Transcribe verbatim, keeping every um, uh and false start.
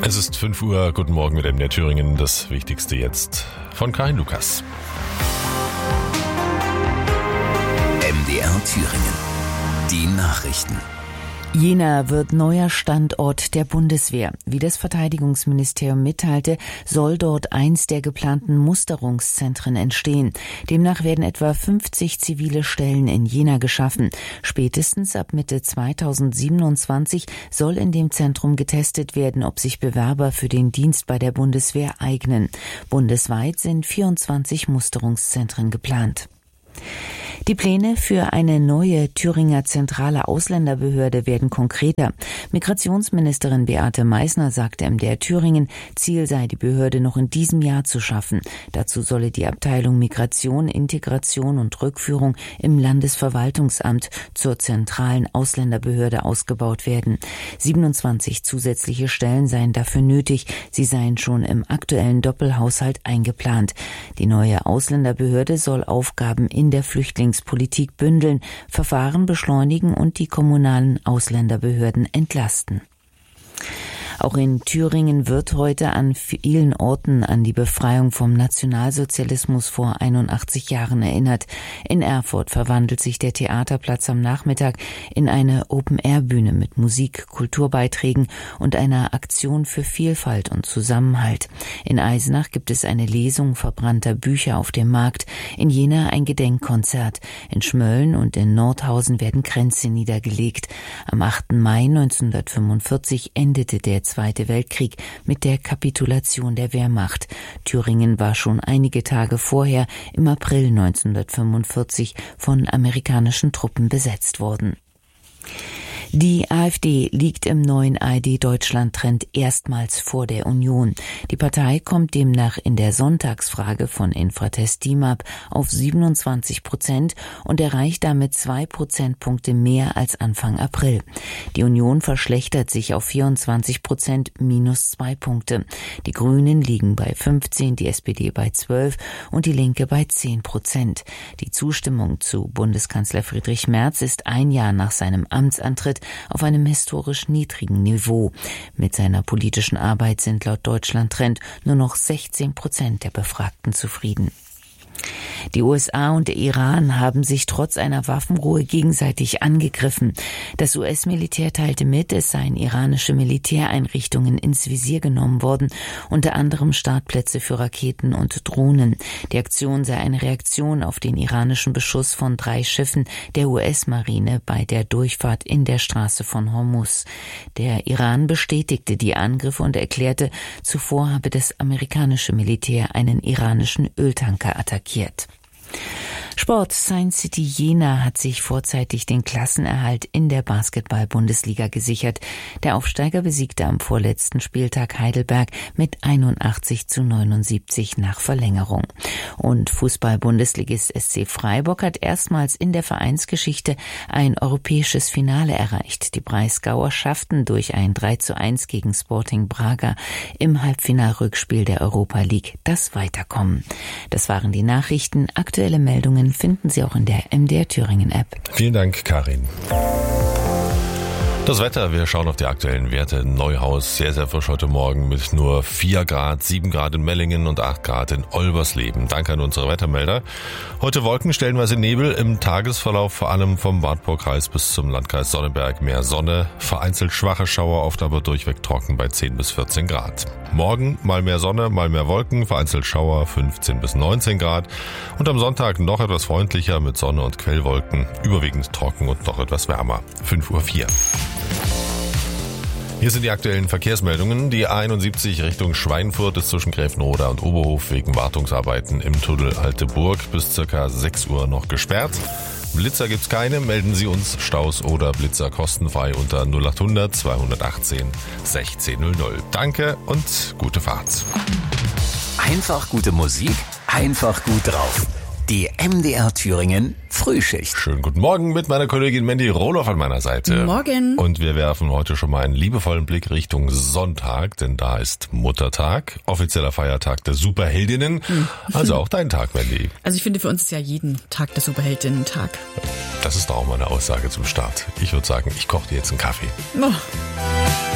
Es ist fünf Uhr, guten Morgen mit M D R Thüringen, das Wichtigste jetzt von Karin Lukas. M D R Thüringen, die Nachrichten. Jena wird neuer Standort der Bundeswehr. Wie das Verteidigungsministerium mitteilte, soll dort eins der geplanten Musterungszentren entstehen. Demnach werden etwa fünfzig zivile Stellen in Jena geschaffen. Spätestens ab Mitte zweitausendsiebenundzwanzig soll in dem Zentrum getestet werden, ob sich Bewerber für den Dienst bei der Bundeswehr eignen. Bundesweit sind vierundzwanzig Musterungszentren geplant. Die Pläne für eine neue Thüringer zentrale Ausländerbehörde werden konkreter. Migrationsministerin Beate Meißner sagte M D R Thüringen, Ziel sei, die Behörde noch in diesem Jahr zu schaffen. Dazu solle die Abteilung Migration, Integration und Rückführung im Landesverwaltungsamt zur zentralen Ausländerbehörde ausgebaut werden. siebenundzwanzig zusätzliche Stellen seien dafür nötig. Sie seien schon im aktuellen Doppelhaushalt eingeplant. Die neue Ausländerbehörde soll Aufgaben in der Flüchtlingspolitik bündeln, Verfahren beschleunigen und die kommunalen Ausländerbehörden entlasten. Auch in Thüringen wird heute an vielen Orten an die Befreiung vom Nationalsozialismus vor einundachtzig Jahren erinnert. In Erfurt verwandelt sich der Theaterplatz am Nachmittag in eine Open-Air-Bühne mit Musik, Kulturbeiträgen und einer Aktion für Vielfalt und Zusammenhalt. In Eisenach gibt es eine Lesung verbrannter Bücher auf dem Markt, in Jena ein Gedenkkonzert. In Schmölln und in Nordhausen werden Kränze niedergelegt. Am achten Mai neunzehnhundertfünfundvierzig endete der Zweite Weltkrieg mit der Kapitulation der Wehrmacht. Thüringen war schon einige Tage vorher, im April neunzehnhundertfünfundvierzig, von amerikanischen Truppen besetzt worden. Die AfD liegt im neuen A R D-Deutschland-Trend erstmals vor der Union. Die Partei kommt demnach in der Sonntagsfrage von Infratest DIMAP auf siebenundzwanzig Prozent und erreicht damit zwei Prozentpunkte mehr als Anfang April. Die Union verschlechtert sich auf vierundzwanzig Prozent, minus zwei Punkte. Die Grünen liegen bei fünfzehn, die S P D bei zwölf und die Linke bei zehn Prozent. Die Zustimmung zu Bundeskanzler Friedrich Merz ist ein Jahr nach seinem Amtsantritt auf einem historisch niedrigen Niveau. Mit seiner politischen Arbeit sind laut Deutschland-Trend nur noch sechzehn Prozent der Befragten zufrieden. Die U S A und der Iran haben sich trotz einer Waffenruhe gegenseitig angegriffen. Das U S-Militär teilte mit, es seien iranische Militäreinrichtungen ins Visier genommen worden, unter anderem Startplätze für Raketen und Drohnen. Die Aktion sei eine Reaktion auf den iranischen Beschuss von drei Schiffen der U S-Marine bei der Durchfahrt in der Straße von Hormuz. Der Iran bestätigte die Angriffe und erklärte, zuvor habe das amerikanische Militär einen iranischen Öltanker attackiert. Sport. Science City Jena hat sich vorzeitig den Klassenerhalt in der Basketball-Bundesliga gesichert. Der Aufsteiger besiegte am vorletzten Spieltag Heidelberg mit einundachtzig zu neunundsiebzig nach Verlängerung. Und Fußball-Bundesligist S C Freiburg hat erstmals in der Vereinsgeschichte ein europäisches Finale erreicht. Die Breisgauer schafften durch ein drei zu eins gegen Sporting Braga im Halbfinalrückspiel der Europa League das Weiterkommen. Das waren die Nachrichten. Aktuelle Meldungen finden Sie auch in der M D R Thüringen App. Vielen Dank, Karin. Das Wetter, wir schauen auf die aktuellen Werte in Neuhaus. Sehr, sehr frisch heute Morgen mit nur vier Grad, sieben Grad in Mellingen und acht Grad in Olbersleben. Danke an unsere Wettermelder. Heute Wolken, stellenweise Nebel, im Tagesverlauf vor allem vom Wartburgkreis bis zum Landkreis Sonneberg mehr Sonne. Vereinzelt schwache Schauer, oft aber durchweg trocken bei zehn bis vierzehn Grad. Morgen mal mehr Sonne, mal mehr Wolken, vereinzelt Schauer fünfzehn bis neunzehn Grad. Und am Sonntag noch etwas freundlicher mit Sonne und Quellwolken, überwiegend trocken und noch etwas wärmer. fünf Uhr vier. Hier sind die aktuellen Verkehrsmeldungen. Die A einundsiebzig Richtung Schweinfurt ist zwischen Gräfenroda und Oberhof wegen Wartungsarbeiten im Tunnel Alte Burg bis circa sechs Uhr noch gesperrt. Blitzer gibt's keine, melden Sie uns Staus oder Blitzer kostenfrei unter null achthundert zweihundertachtzehn sechzehn null null. Danke und gute Fahrt. Einfach gute Musik, einfach gut drauf. Die M D R Thüringen Frühschicht. Schönen guten Morgen mit meiner Kollegin Mandy Rohloff an meiner Seite. Morgen. Und wir werfen heute schon mal einen liebevollen Blick Richtung Sonntag, denn da ist Muttertag, offizieller Feiertag der Superheldinnen. Hm. Also auch dein Tag, Mandy. Also ich finde, für uns ist ja jeden Tag der Superheldinnen-Tag. Das ist doch auch mal eine Aussage zum Start. Ich würde sagen, ich koche dir jetzt einen Kaffee. Oh.